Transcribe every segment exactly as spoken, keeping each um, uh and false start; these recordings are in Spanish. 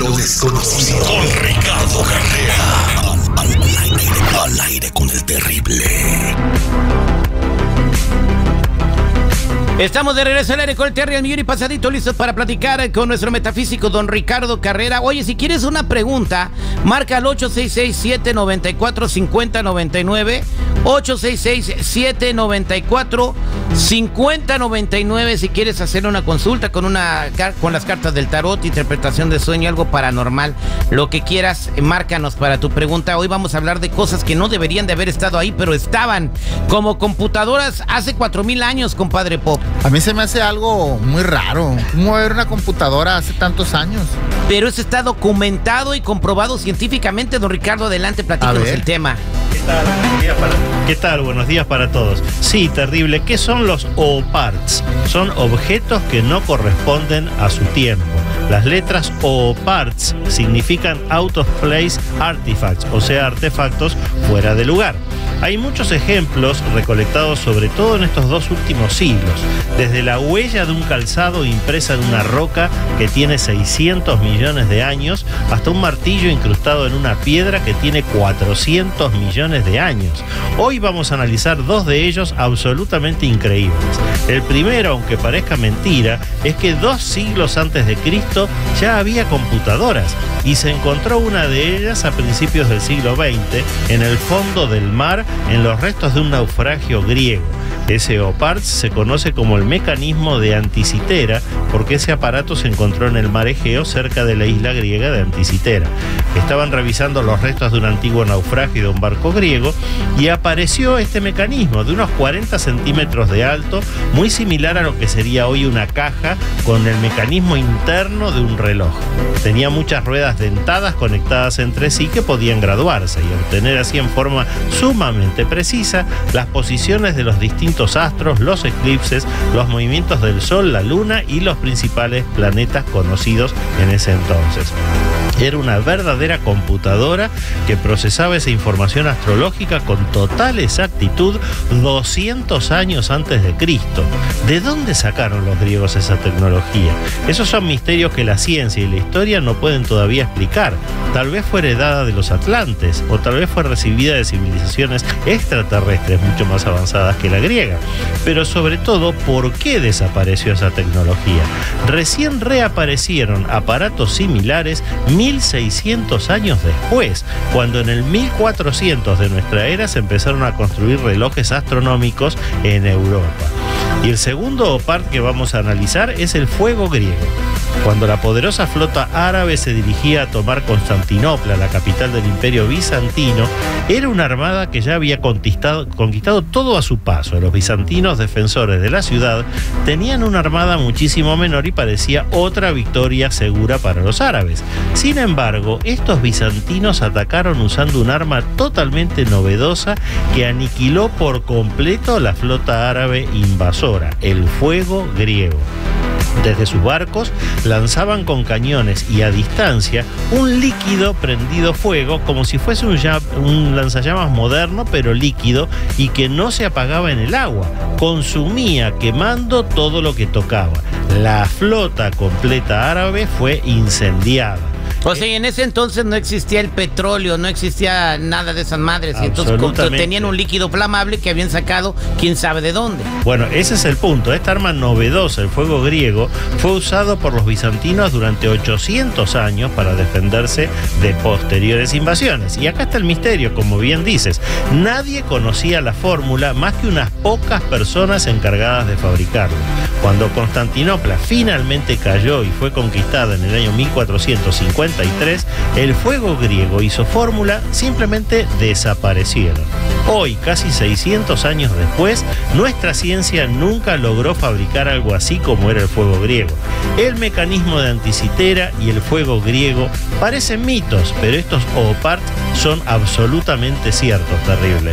lo desconocido. Con Ricardo Carrera. Al, al, al, aire, al aire con el terrible. Estamos de regreso al aire con el Terry, al millón y pasadito, listos para platicar con nuestro metafísico don Ricardo Carrera. Oye, si quieres una pregunta, marca al ocho seis seis, siete nueve cuatro, cinco cero nueve nueve, ocho seis seis, siete nueve cuatro, cinco cero nueve nueve si quieres hacer una consulta con una con las cartas del tarot, interpretación de sueño, algo paranormal, lo que quieras, márcanos para tu pregunta. Hoy vamos a hablar de cosas que no deberían de haber estado ahí, pero estaban, como computadoras hace cuatro mil años, compadre Pop. A mí se me hace algo muy raro. ¿Cómo haber una computadora hace tantos años? Pero eso está documentado y comprobado científicamente. Don Ricardo, adelante, platícanos el tema. ¿Qué tal? Buenos días para, ¿Qué tal? Buenos días para todos. Sí, terrible. ¿Qué son los O parts? Son objetos que no corresponden a su tiempo. Las letras O parts significan out of place artifacts, o sea, artefactos fuera de lugar. Hay muchos ejemplos recolectados sobre todo en estos dos últimos siglos, desde la huella de un calzado impresa en una roca que tiene seiscientos millones de años hasta un martillo incrustado en una piedra que tiene cuatrocientos millones de años. Hoy vamos a analizar dos de ellos absolutamente increíbles. El primero, aunque parezca mentira, es que dos siglos antes de Cristo ya había computadoras y se encontró una de ellas a principios del siglo veinte en el fondo del mar, en los restos de un naufragio griego. Ese O parts se conoce como el mecanismo de Anticitera porque ese aparato se encontró en el mar Egeo cerca de la isla griega de Anticitera. Estaban revisando los restos de un antiguo naufragio de un barco griego y apareció este mecanismo de unos cuarenta centímetros de alto, muy similar a lo que sería hoy una caja con el mecanismo interno de un reloj. Tenía muchas ruedas dentadas conectadas entre sí que podían graduarse y obtener así en forma sumamente precisa las posiciones de los distintos astros, los eclipses, los movimientos del Sol, la Luna y los principales planetas conocidos en ese entonces. Era una verdadera computadora que procesaba esa información astrológica con total exactitud doscientos años antes de Cristo. ¿De dónde sacaron los griegos esa tecnología? Esos son misterios que la ciencia y la historia no pueden todavía explicar. Tal vez fue heredada de los atlantes o tal vez fue recibida de civilizaciones extraterrestres mucho más avanzadas que la griega. Pero sobre todo, ¿por qué desapareció esa tecnología? Recién reaparecieron aparatos similares mil seiscientos años después, cuando en el mil cuatrocientos de nuestra era se empezaron a construir relojes astronómicos en Europa. Y el segundo O part que vamos a analizar es el fuego griego. Cuando la poderosa flota árabe se dirigía a tomar Constantinopla, la capital del Imperio Bizantino, era una armada que ya había conquistado, conquistado todo a su paso. Los bizantinos, defensores de la ciudad, tenían una armada muchísimo menor y parecía otra victoria segura para los árabes. Sin embargo, estos bizantinos atacaron usando un arma totalmente novedosa que aniquiló por completo la flota árabe invasora, el fuego griego. Desde sus barcos lanzaban con cañones y a distancia un líquido prendido fuego como si fuese un, un lanzallamas moderno pero líquido y que no se apagaba en el agua, consumía quemando todo lo que tocaba. La flota completa árabe fue incendiada. O sea, en ese entonces no existía el petróleo, no existía nada de esas madres. Y entonces tenían un líquido flamable que habían sacado quién sabe de dónde. Bueno, ese es el punto. Esta arma novedosa, el fuego griego, fue usado por los bizantinos durante ochocientos años para defenderse de posteriores invasiones. Y acá está el misterio, como bien dices. Nadie conocía la fórmula más que unas pocas personas encargadas de fabricarlo. Cuando Constantinopla finalmente cayó y fue conquistada en el año mil cuatrocientos cincuenta y tres, el fuego griego y su fórmula simplemente desaparecieron. Hoy, casi seiscientos años después, nuestra ciencia nunca logró fabricar algo así como era el fuego griego. El mecanismo de Anticitera y el fuego griego parecen mitos, pero estos O parts son absolutamente ciertos, terrible.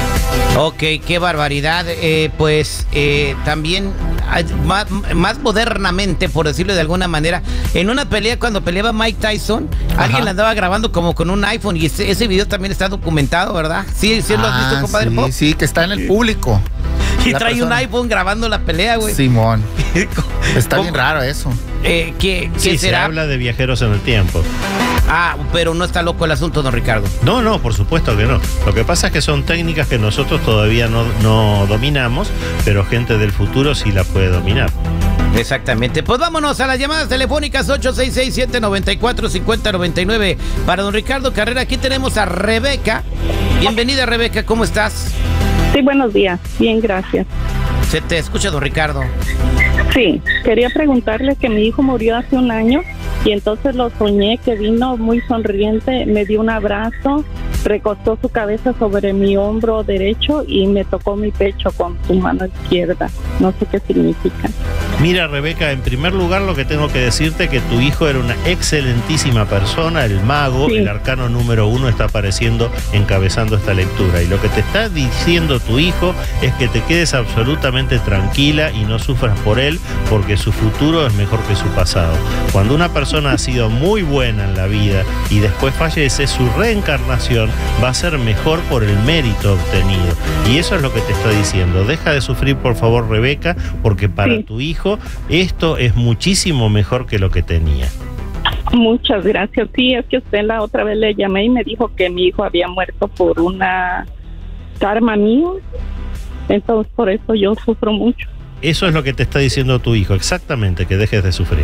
Ok, qué barbaridad. Eh, pues eh, también más, más modernamente, por decirlo de alguna manera, en una pelea cuando peleaba Mike Tyson, Ajá. alguien la andaba grabando como con un iPhone y ese, ese video también está documentado, ¿verdad? Sí, sí lo has visto, compadre sí, Pop. Sí, que está en el público. Y trae persona. un iPhone grabando la pelea, güey. Simón. Está bien raro eso. Eh, ¿qué, qué Sí, se será? habla de viajeros en el tiempo. Ah, pero no está loco el asunto, don Ricardo. No, no, por supuesto que no. Lo que pasa es que son técnicas que nosotros todavía no, no dominamos, pero gente del futuro sí la puede dominar. Exactamente. Pues vámonos a las llamadas telefónicas ocho seis seis, siete nueve cuatro, cinco cero nueve nueve para don Ricardo Carrera. Aquí tenemos a Rebeca. Bienvenida, Rebeca, ¿cómo estás? Sí, buenos días. Bien, gracias. Se te escucha, don Ricardo. Sí, quería preguntarle que mi hijo murió hace un año y entonces lo soñé que vino muy sonriente, me dio un abrazo, recostó su cabeza sobre mi hombro derecho y me tocó mi pecho con su mano izquierda. No sé qué significa. Mira, Rebeca, en primer lugar lo que tengo que decirte es que tu hijo era una excelentísima persona, el mago, Sí. el arcano número uno está apareciendo encabezando esta lectura. Y lo que te está diciendo tu hijo es que te quedes absolutamente tranquila y no sufras por él, porque su futuro es mejor que su pasado. Cuando una persona ha sido muy buena en la vida y después fallece, su reencarnación va a ser mejor por el mérito obtenido. Y eso es lo que te está diciendo. Deja de sufrir, por favor, Rebeca, porque para Sí. tu hijo esto es muchísimo mejor que lo que tenía. Muchas gracias. Sí, es que usted la otra vez le llamé y me dijo que mi hijo había muerto por una karma mío. Entonces, por eso yo sufro mucho. Eso es lo que te está diciendo tu hijo, exactamente, que dejes de sufrir.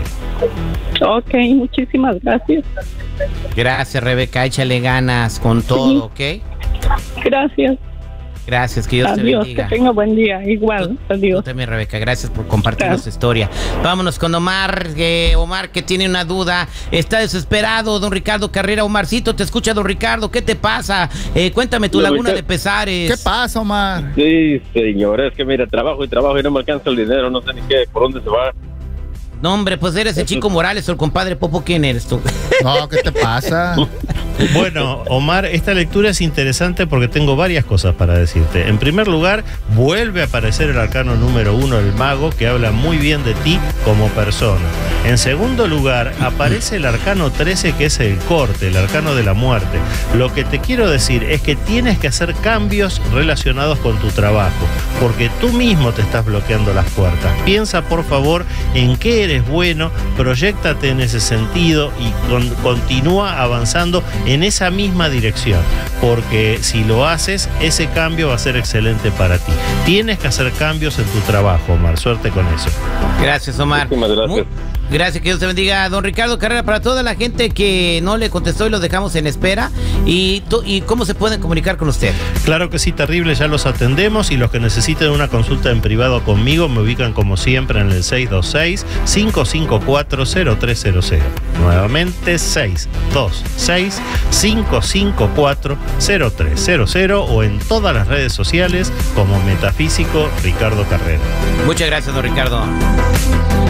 Ok, muchísimas gracias. Gracias, Rebeca. Échale ganas con todo, ¿ok? Gracias. Gracias, que Dios te Adiós, bendiga. que tenga buen día. Igual, Tú adiós. también, Rebeca, gracias por compartirnos Gracias. su historia. Vámonos con Omar, eh, Omar que tiene una duda, está desesperado, don Ricardo Carrera. Omarcito, te escucha don Ricardo, ¿qué te pasa? Eh, cuéntame tu Hola, laguna Ricardo. de pesares. ¿Qué pasa, Omar? Sí, señor, es que mira, trabajo y trabajo y no me alcanza el dinero, no sé ni qué, por dónde se va. No, hombre, pues eres el Chico Morales o el compadre Popo, ¿quién eres tú? No, ¿qué te pasa? Bueno, Omar, esta lectura es interesante porque tengo varias cosas para decirte. En primer lugar, vuelve a aparecer el arcano número uno, el mago, que habla muy bien de ti como persona. En segundo lugar, aparece el arcano trece, que es el corte, el arcano de la muerte. Lo que te quiero decir es que tienes que hacer cambios relacionados con tu trabajo, porque tú mismo te estás bloqueando las puertas. Piensa, por favor, en qué eres bueno, proyéctate en ese sentido y con- continúa avanzando en esa misma dirección, porque si lo haces, ese cambio va a ser excelente para ti. Tienes que hacer cambios en tu trabajo, Omar. Suerte con eso. Gracias, Omar. Muchísimas gracias. Mu- Gracias, que Dios te bendiga. Don Ricardo Carrera, para toda la gente que no le contestó y los dejamos en espera, ¿y, tú- y cómo se pueden comunicar con usted? Claro que sí, terrible, ya los atendemos, y los que necesiten una consulta en privado conmigo me ubican como siempre en el seis dos seis, cinco cinco cuatro, cero tres cero cero. Nuevamente seis dos seis, cinco cinco cuatro, cero tres cero cero o en todas las redes sociales como Metafísico Ricardo Carrera. Muchas gracias, don Ricardo.